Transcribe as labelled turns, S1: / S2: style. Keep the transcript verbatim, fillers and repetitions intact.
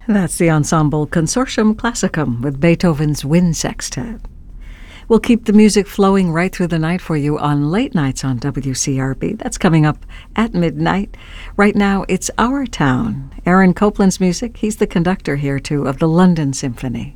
S1: That's the ensemble Consortium Classicum with Beethoven's Wind Sextet. We'll keep the music flowing right through the night for you on late nights on W C R B. That's coming up at midnight. Right now, it's Our Town. Aaron Copland's music. He's the conductor here, too, of the London Symphony.